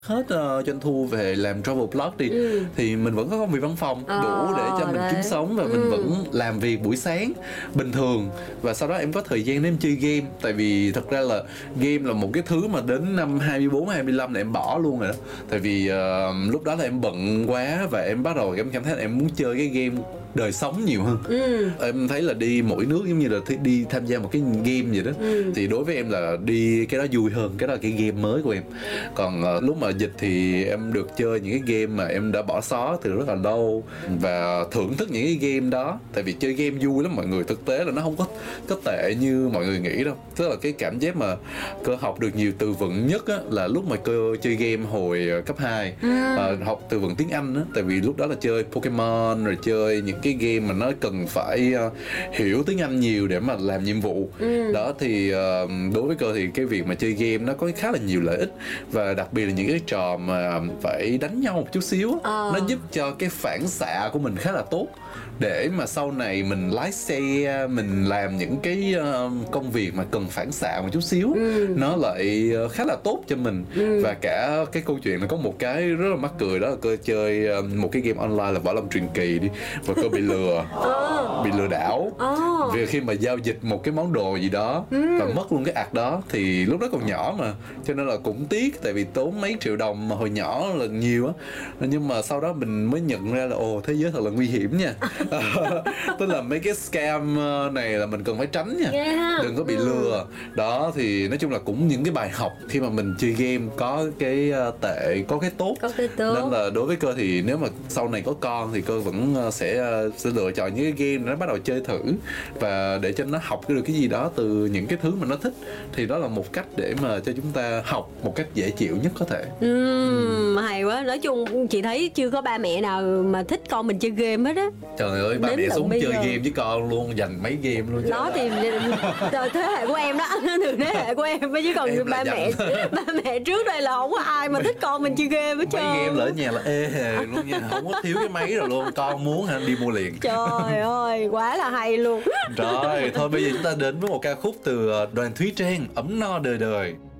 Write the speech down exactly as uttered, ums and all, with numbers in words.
Hết uh, doanh thu về làm travel blog đi, ừ. thì mình vẫn có công việc văn phòng ờ, đủ để cho mình đấy. kiếm sống. Và ừ. mình vẫn làm việc buổi sáng bình thường. Và sau đó em có thời gian để em chơi game. Tại vì thật ra là game là một cái thứ mà đến năm hai mươi bốn, hai mươi lăm là em bỏ luôn rồi đó. Tại vì uh, lúc đó là em bận quá. và em bắt đầu em cảm thấy là em muốn chơi cái game đời sống nhiều hơn. ừ. Em thấy là đi mỗi nước giống như là đi tham gia một cái game vậy đó. ừ. Thì đối với em là đi cái đó vui hơn. Cái đó là cái game mới của em. Còn uh, lúc mà dịch thì em được chơi những cái game mà em đã bỏ xó từ rất là lâu, và thưởng thức những cái game đó. Tại vì chơi game vui lắm mọi người, thực tế là nó không có có tệ như mọi người nghĩ đâu. Tức là cái cảm giác mà cơ học được nhiều từ vựng nhất á, là lúc mà cơ chơi game hồi cấp hai. ừ. à, học từ vựng tiếng Anh á. Tại vì lúc đó là chơi Pokemon, rồi chơi những cái game mà nó cần phải uh, hiểu tiếng Anh nhiều để mà làm nhiệm vụ. ừ. Đó thì uh, đối với cơ thì cái việc mà chơi game nó có khá là nhiều lợi ích. Và đặc biệt là những cái trò mà phải đánh nhau một chút xíu, ờ. nó giúp cho cái phản xạ của mình khá là tốt, để mà sau này mình lái xe, mình làm những cái uh, công việc mà cần phản xạ một chút xíu, ừ. nó lại khá là tốt cho mình. ừ. Và cả cái câu chuyện là có một cái rất là mắc cười, đó là cơ chơi uh, một cái game online là Võ Lâm Truyền Kỳ đi, và cơ bị lừa bị lừa đảo. oh. Vì khi mà giao dịch một cái món đồ gì đó, ừ. và mất luôn cái ạc đó, thì lúc đó còn nhỏ mà, cho nên là cũng tiếc. Tại vì tốn mấy triệu đồng mà hồi nhỏ là nhiều á. Nhưng mà sau đó mình mới nhận ra là ồ, thế giới thật là nguy hiểm nha. Tức là mấy cái scam này là mình cần phải tránh nha. yeah. Đừng có bị ừ. lừa. Đó thì nói chung là cũng những cái bài học khi mà mình chơi game, có cái tệ có cái tốt. Có cái tốt. Nên là đối với cơ thì nếu mà sau này có con thì cơ vẫn sẽ sẽ lựa chọn những cái game nó bắt đầu chơi thử, và để cho nó học được cái gì đó từ những cái thứ mà nó thích. Thì đó là một cách để mà cho chúng ta học một cách dễ chịu nhất có thể. uhm, ừ. Hay quá. Nói chung chị thấy chưa có ba mẹ nào mà thích con mình chơi game hết á. Trời ơi, ba đến mẹ xuống chơi giờ. game với con luôn, dành mấy game luôn. Đó thì thế hệ của em đó, từ thế hệ của em chứ còn em ba mẹ ba mẹ trước đây là không có ai mà thích con mình chơi game hết trơn. Mấy game lỡ nhà là ê hề luôn nha, không có thiếu cái máy rồi luôn. Con muốn hả đi mua liền. Trời ơi, quá là hay luôn. Rồi thôi bây giờ chúng ta đến với một ca khúc từ Đoàn Thúy Trang, Ấm No Đời Đời.